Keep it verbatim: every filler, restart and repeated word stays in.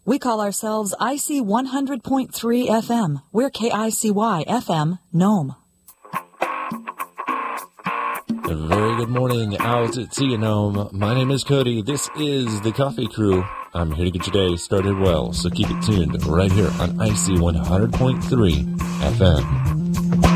We call ourselves I C one hundred point three F M. We're K I C Y F M, Nome. A very good morning out at sea in Nome. My name is Cody. This is the Coffee Crew. I'm here to get your day started well, so keep it tuned right here on I C one hundred point three F M.